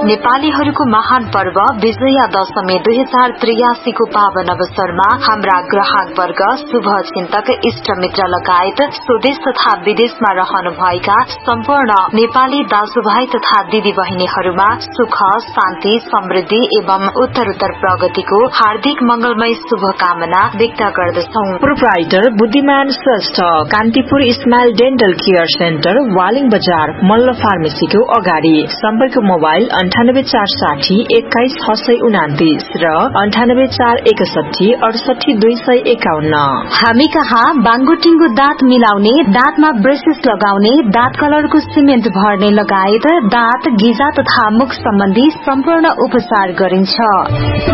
नेपालीहरूको महान पर्व विजया दशमी 2083 को पावन अवसरमा हाम्रा ग्राहक वर्ग, शुभ चिन्तक, इष्ट मित्र लगायत स्वदेश तथा विदेशमा रहनुभएका सम्पूर्ण नेपाली दाजुभाइ तथा दिदी बहिनीहरूमा सुख, शान्ति, समृद्धि एवं उत्तरोत्तर प्रगतिको हार्दिक मंगलमय शुभकामना व्यक्त गर्दछौं। प्रोप्राइटर बुद्धिमान Shrestha, Kantipur smile dental care centre, Waling बजार, मल्ल फार्मेसीको अगाडि। सम्पर्क मोबाइल 9846 21629 र 9841 68251। हामी कहाँ बाङ्गोटिङ्गो दाँत मिलाउने, दाँतमा ब्रेसेस लगाउने, दाँत कलरको सिमेन्ट भर्ने लगायत दाँत, गिजा तथा मुख सम्बन्धी सम्पूर्ण उपचार गरिन्छ।